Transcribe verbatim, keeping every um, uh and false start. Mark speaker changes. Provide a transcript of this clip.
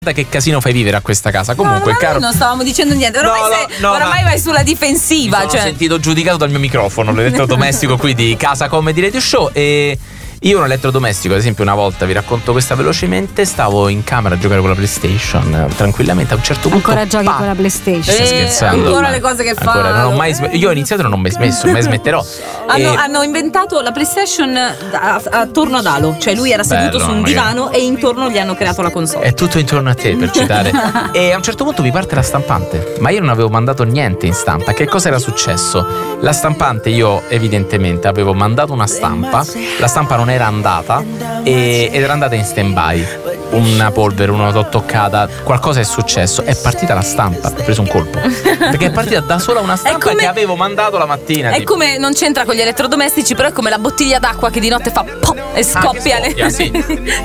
Speaker 1: Che casino fai vivere a questa casa? Comunque,
Speaker 2: no,
Speaker 1: caro.
Speaker 2: Non stavamo dicendo niente. Oramai,
Speaker 1: No,
Speaker 2: sei,
Speaker 1: no, no,
Speaker 2: oramai
Speaker 1: ma-
Speaker 2: vai sulla difensiva.
Speaker 1: Mi sono
Speaker 2: Cioè.
Speaker 1: sentito giudicato dal mio microfono, l'elettrodomestico qui di Casa Comedy Radio Show. E io un elettrodomestico, ad esempio, una volta vi racconto questa velocemente. Stavo in camera a giocare con la PlayStation eh, tranquillamente. A un certo punto
Speaker 3: Ancora giochi
Speaker 1: pa-
Speaker 3: con la PlayStation?
Speaker 1: Stai
Speaker 2: Eh,
Speaker 1: scherzando?
Speaker 2: ancora le cose che
Speaker 1: Ancora,
Speaker 2: fanno.
Speaker 1: non ho mai sm- Io ho iniziato e non ho mai smesso, mai smetterò.
Speaker 2: Hanno,
Speaker 1: E-
Speaker 2: hanno inventato la PlayStation a- attorno ad Halo. Cioè lui era seduto
Speaker 1: Bello,
Speaker 2: su un
Speaker 1: magari.
Speaker 2: divano e intorno gli hanno creato la console.
Speaker 1: È tutto intorno a te, per citare. E a un certo punto mi parte la stampante. Ma io non avevo mandato niente in stampa. Che cosa era successo? La stampante, io evidentemente avevo mandato una stampa. La stampa non era andata e- ed era andata in stand by. Una polvere, una l'ho toccata, qualcosa è successo. È partita la stampa, ho preso un colpo. Perché è partita da sola una stampa
Speaker 2: come-
Speaker 1: che avevo mandato la mattina.
Speaker 2: È
Speaker 1: tipo.
Speaker 2: come, non c'entra con gli elettrodomestici, però è come la bottiglia d'acqua che di notte fa pop e
Speaker 1: Ah, che
Speaker 2: scoppia. le-
Speaker 1: scoppia, sì.